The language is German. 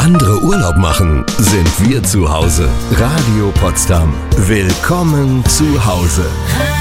andere Urlaub machen, sind wir zu Hause. Radio Potsdam. Willkommen zu Hause.